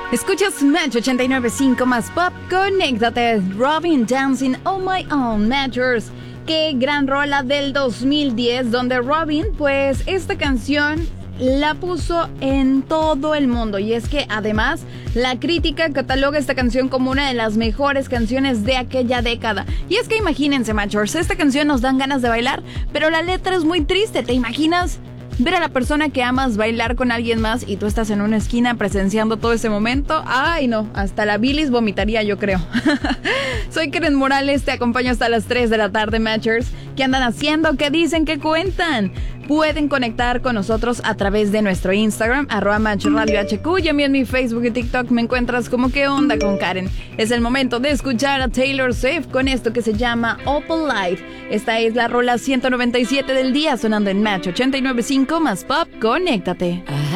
Escuchas Match 89.5 más pop, conéctate. Robin Dancing on My Own Matchers. Qué gran rola del 2010, donde Robin, pues esta canción la puso en todo el mundo. Y es que además la crítica cataloga esta canción como una de las mejores canciones de aquella década. Y es que imagínense, Matchers, esta canción nos dan ganas de bailar, pero la letra es muy triste. ¿Te imaginas ver a la persona que amas bailar con alguien más y tú estás en una esquina presenciando todo ese momento? Ay, no, hasta la bilis vomitaría, yo creo. Soy Karen Morales, te acompaño hasta las 3 de la tarde, Matchers. ¿Qué andan haciendo? ¿Qué dicen? ¿Qué cuentan? Pueden conectar con nosotros a través de nuestro Instagram, @MatchRadioHQ, y a mí en mi Facebook y TikTok me encuentras como ¿Qué onda con Karen? Es el momento de escuchar a Taylor Swift con esto que se llama Opal Light. Esta es la rola 197 del día, sonando en Match 89.5 más pop, conéctate.